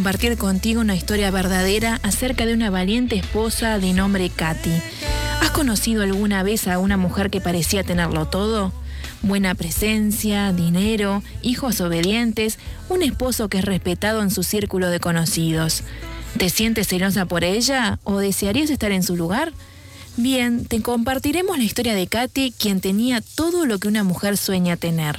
compartir contigo una historia verdadera acerca de una valiente esposa de nombre Katy. ¿Has conocido alguna vez a una mujer que parecía tenerlo todo? Buena presencia, dinero, hijos obedientes, un esposo que es respetado en su círculo de conocidos. ¿Te sientes celosa por ella o desearías estar en su lugar? Bien, te compartiremos la historia de Katy, quien tenía todo lo que una mujer sueña tener.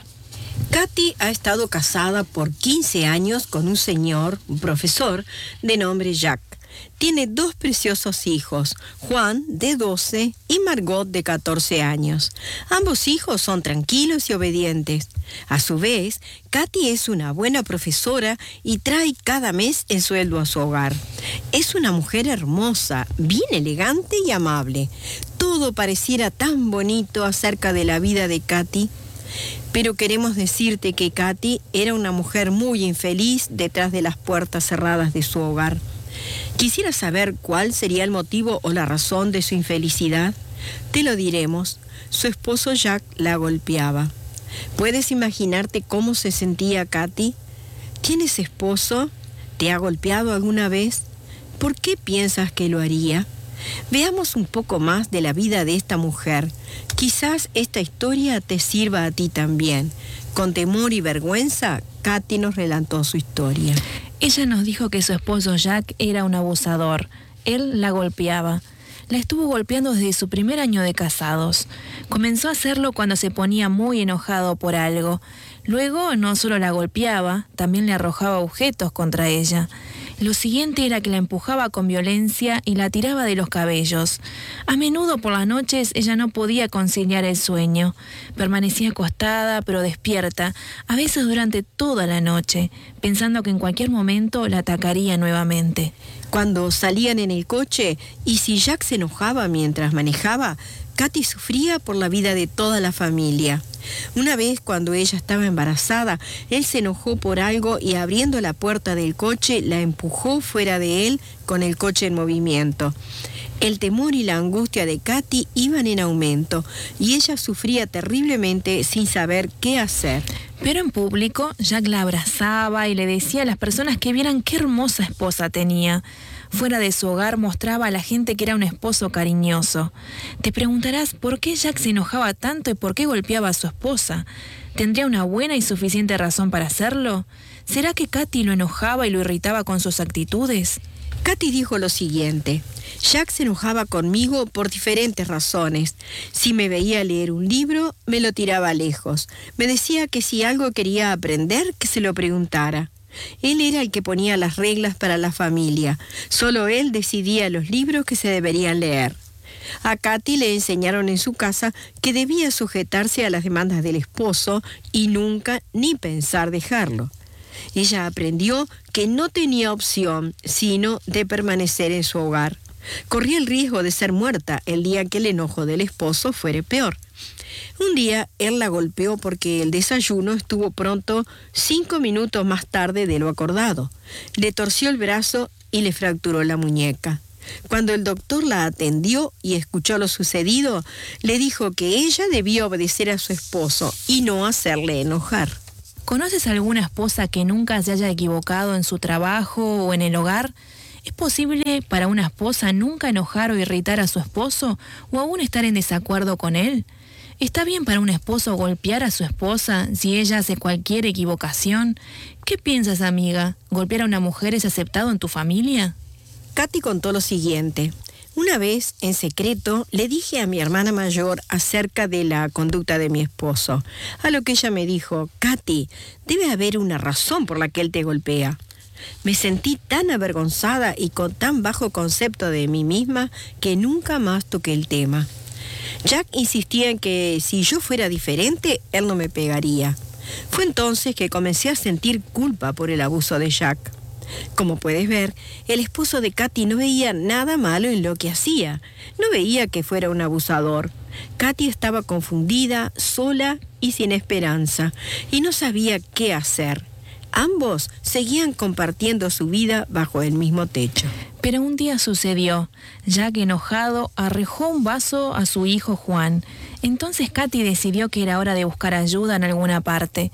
Katy ha estado casada por 15 años con un señor, un profesor, de nombre Jack. Tiene 2 preciosos hijos, Juan, de 12, y Margot, de 14 años. Ambos hijos son tranquilos y obedientes. A su vez, Katy es una buena profesora y trae cada mes el sueldo a su hogar. Es una mujer hermosa, bien elegante y amable. Todo pareciera tan bonito acerca de la vida de Katy. Pero queremos decirte que Katy era una mujer muy infeliz detrás de las puertas cerradas de su hogar. ¿Quisiera saber cuál sería el motivo o la razón de su infelicidad? Te lo diremos. Su esposo Jack la golpeaba. ¿Puedes imaginarte cómo se sentía Katy? ¿Tienes esposo? ¿Te ha golpeado alguna vez? ¿Por qué piensas que lo haría? Veamos un poco más de la vida de esta mujer. Quizás esta historia te sirva a ti también. Con temor y vergüenza, Katy nos relató su historia. Ella nos dijo que su esposo Jack era un abusador. Él la golpeaba. La estuvo golpeando desde su primer año de casados. Comenzó a hacerlo cuando se ponía muy enojado por algo. Luego no solo la golpeaba, también le arrojaba objetos contra ella. Lo siguiente era que la empujaba con violencia y la tiraba de los cabellos. A menudo por las noches ella no podía conciliar el sueño. Permanecía acostada pero despierta, a veces durante toda la noche, pensando que en cualquier momento la atacaría nuevamente. Cuando salían en el coche y si Jack se enojaba mientras manejaba, Katy sufría por la vida de toda la familia. Una vez, cuando ella estaba embarazada, él se enojó por algo y abriendo la puerta del coche, la empujó fuera de él con el coche en movimiento. El temor y la angustia de Katy iban en aumento y ella sufría terriblemente sin saber qué hacer. Pero en público, Jack la abrazaba y le decía a las personas que vieran qué hermosa esposa tenía. Fuera de su hogar mostraba a la gente que era un esposo cariñoso. Te preguntarás por qué Jack se enojaba tanto y por qué golpeaba a su esposa. ¿Tendría una buena y suficiente razón para hacerlo? ¿Será que Katy lo enojaba y lo irritaba con sus actitudes? Katy dijo lo siguiente: Jack se enojaba conmigo por diferentes razones. Si me veía leer un libro, me lo tiraba lejos. Me decía que si algo quería aprender, que se lo preguntara. Él era el que ponía las reglas para la familia. Solo él decidía los libros que se deberían leer. A Katy le enseñaron en su casa que debía sujetarse a las demandas del esposo y nunca ni pensar dejarlo. Ella aprendió que no tenía opción sino de permanecer en su hogar. Corría el riesgo de ser muerta el día que el enojo del esposo fuera peor. Un día él la golpeó porque el desayuno estuvo pronto 5 minutos más tarde de lo acordado. Le torció el brazo y le fracturó la muñeca. Cuando el doctor la atendió y escuchó lo sucedido, le dijo que ella debía obedecer a su esposo y no hacerle enojar. ¿Conoces alguna esposa que nunca se haya equivocado en su trabajo o en el hogar? ¿Es posible para una esposa nunca enojar o irritar a su esposo o aún estar en desacuerdo con él? ¿Está bien para un esposo golpear a su esposa si ella hace cualquier equivocación? ¿Qué piensas, amiga? ¿Golpear a una mujer es aceptado en tu familia? Katy contó lo siguiente: una vez, en secreto, le dije a mi hermana mayor acerca de la conducta de mi esposo, a lo que ella me dijo: Katy, debe haber una razón por la que él te golpea. Me sentí tan avergonzada y con tan bajo concepto de mí misma que nunca más toqué el tema. Jack insistía en que si yo fuera diferente, él no me pegaría. Fue entonces que comencé a sentir culpa por el abuso de Jack. Como puedes ver, el esposo de Katy no veía nada malo en lo que hacía. No veía que fuera un abusador. Katy estaba confundida, sola y sin esperanza, y no sabía qué hacer. Ambos seguían compartiendo su vida bajo el mismo techo. Pero un día sucedió. Jack, enojado, arrojó un vaso a su hijo Juan. Entonces Katy decidió que era hora de buscar ayuda en alguna parte.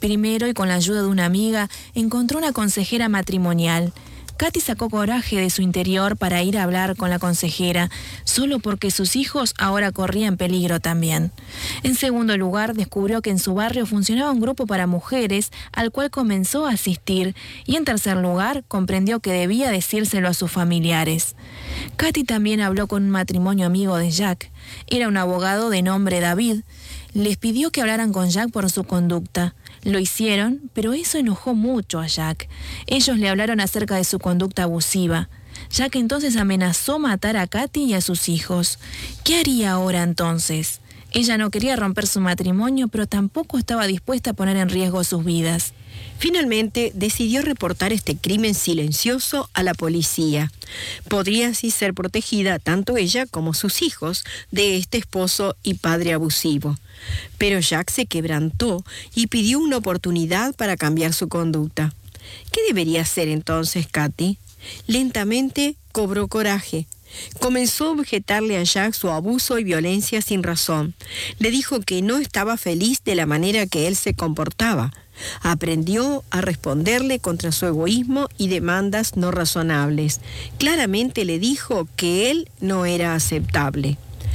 Primero, y con la ayuda de una amiga, encontró una consejera matrimonial. Katy sacó coraje de su interior para ir a hablar con la consejera, solo porque sus hijos ahora corrían peligro también. En segundo lugar, descubrió que en su barrio funcionaba un grupo para mujeres al cual comenzó a asistir, y en tercer lugar, comprendió que debía decírselo a sus familiares. Katy también habló con un matrimonio amigo de Jack. Era un abogado de nombre David. Les pidió que hablaran con Jack por su conducta. Lo hicieron, pero eso enojó mucho a Jack. Ellos le hablaron acerca de su conducta abusiva. Jack entonces amenazó matar a Katy y a sus hijos. ¿Qué haría ahora entonces? Ella no quería romper su matrimonio, pero tampoco estaba dispuesta a poner en riesgo sus vidas. Finalmente decidió reportar este crimen silencioso a la policía. Podría así ser protegida tanto ella como sus hijos de este esposo y padre abusivo. Pero Jack se quebrantó y pidió una oportunidad para cambiar su conducta. ¿Qué debería hacer entonces Katy? Lentamente cobró coraje. Comenzó a objetarle a Jack su abuso y violencia sin razón. Le dijo que no estaba feliz de la manera que él se comportaba. Aprendió a responderle contra su egoísmo y demandas no razonables. Claramente le dijo que él no era aceptable.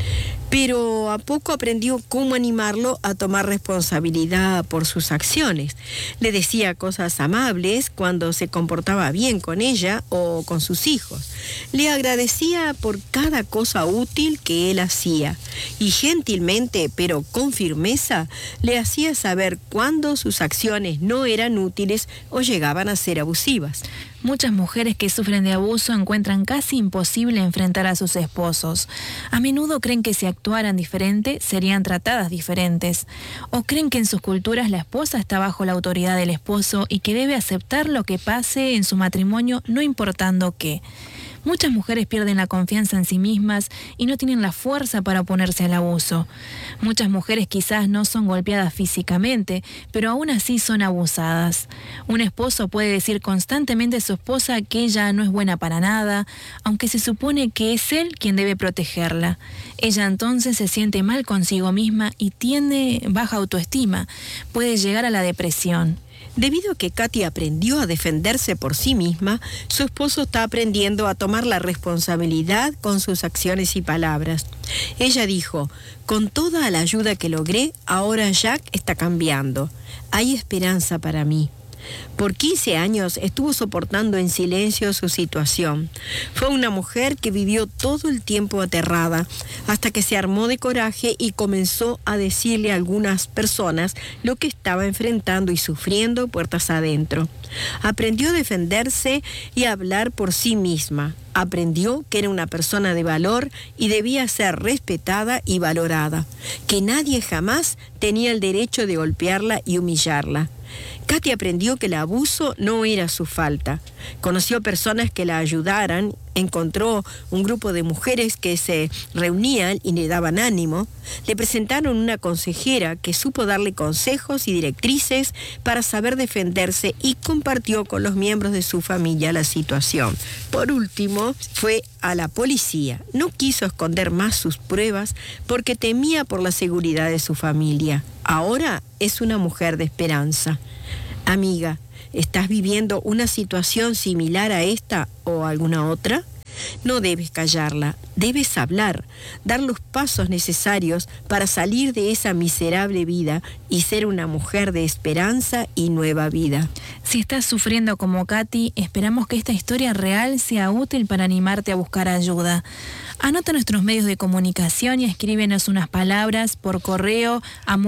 Pero a poco aprendió cómo animarlo a tomar responsabilidad por sus acciones. Le decía cosas amables cuando se comportaba bien con ella o con sus hijos. Le agradecía por cada cosa útil que él hacía y gentilmente, pero con firmeza, le hacía saber cuándo sus acciones no eran útiles o llegaban a ser abusivas. Muchas mujeres que sufren de abuso encuentran casi imposible enfrentar a sus esposos. A menudo creen que si actuaran diferente, serían tratadas diferentes. O creen que en sus culturas la esposa está bajo la autoridad del esposo y que debe aceptar lo que pase en su matrimonio, no importando qué. Muchas mujeres pierden la confianza en sí mismas y no tienen la fuerza para oponerse al abuso. Muchas mujeres quizás no son golpeadas físicamente, pero aún así son abusadas. Un esposo puede decir constantemente a su esposa que ella no es buena para nada, aunque se supone que es él quien debe protegerla. Ella entonces se siente mal consigo misma y tiene baja autoestima. Puede llegar a la depresión. Debido a que Katy aprendió a defenderse por sí misma, su esposo está aprendiendo a tomar la responsabilidad con sus acciones y palabras. Ella dijo: con toda la ayuda que logré, ahora Jack está cambiando. Hay esperanza para mí. Por 15 años estuvo soportando en silencio su situación. Fue una mujer que vivió todo el tiempo aterrada, hasta que se armó de coraje y comenzó a decirle a algunas personas lo que estaba enfrentando y sufriendo puertas adentro. Aprendió a defenderse y a hablar por sí misma. Aprendió que era una persona de valor y debía ser respetada y valorada, que nadie jamás tenía el derecho de golpearla y humillarla. Katy aprendió que el abuso no era su falta. Conoció personas que la ayudaran, encontró un grupo de mujeres que se reunían y le daban ánimo. Le presentaron una consejera que supo darle consejos y directrices para saber defenderse y compartió con los miembros de su familia la situación. Por último, fue a la policía. No quiso esconder más sus pruebas porque temía por la seguridad de su familia. Ahora es una mujer de esperanza. Amiga, ¿estás viviendo una situación similar a esta o alguna otra? No debes callarla, debes hablar, dar los pasos necesarios para salir de esa miserable vida y ser una mujer de esperanza y nueva vida. Si estás sufriendo como Katy, esperamos que esta historia real sea útil para animarte a buscar ayuda. Anota nuestros medios de comunicación y escríbenos unas palabras por correo a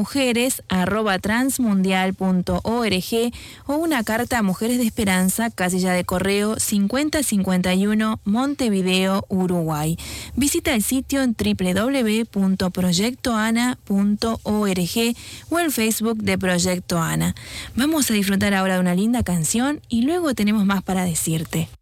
mujeres@transmundial.org o una carta a Mujeres de Esperanza, casilla de correo 5051, Montevideo, Uruguay. Visita el sitio en www.proyectoana.org o el Facebook de Proyecto Ana. Vamos a disfrutar ahora de una linda canción y luego tenemos más para decirte.